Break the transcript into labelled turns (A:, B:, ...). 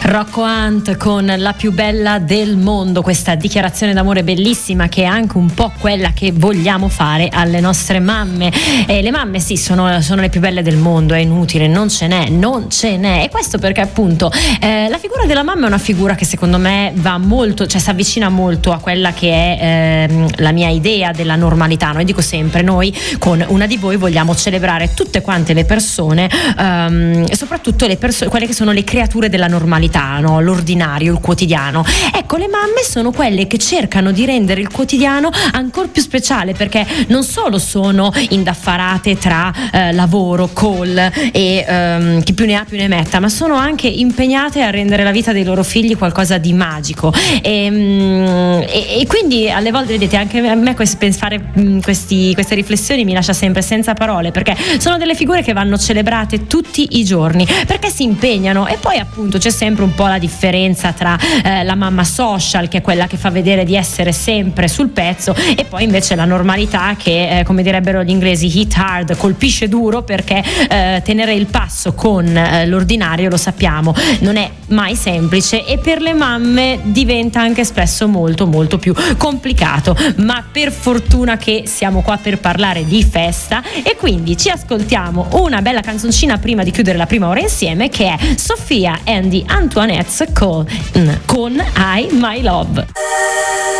A: Rocco Hunt con La più bella del mondo, questa dichiarazione d'amore bellissima che è anche un po' quella che vogliamo fare alle nostre mamme. E le mamme sì, sono le più belle del mondo, è inutile, non ce n'è. E questo perché appunto la figura della mamma è una figura che secondo me va molto, cioè si avvicina molto a quella che è la mia idea della normalità. Noi dico sempre, noi con Una di Voi vogliamo celebrare tutte quante le persone, e soprattutto le persone, quelle che sono le creature della normalità, no? L'ordinario, il quotidiano. Ecco, le mamme sono quelle che cercano di rendere il quotidiano ancora più speciale, perché non solo sono indaffarate tra lavoro, call e chi più ne ha più ne metta, ma sono anche impegnate a rendere la vita dei loro figli qualcosa di magico. E quindi alle volte, vedete, anche a me fare queste riflessioni mi lascia sempre senza parole, perché sono delle figure che vanno celebrate tutti i giorni, perché si impegnano. E poi appunto c'è sempre un po' la differenza tra la mamma social, che è quella che fa vedere di essere sempre sul pezzo, e poi invece la normalità che come direbbero gli inglesi hit hard, colpisce duro, perché tenere il passo con l'ordinario, lo sappiamo, non è mai semplice, e per le mamme diventa anche spesso molto molto più complicato. Ma per fortuna che siamo qua per parlare di festa, e quindi ci ascoltiamo una bella canzoncina prima di chiudere la prima ora insieme, che è Sophia and the Antoinettes con I My Love.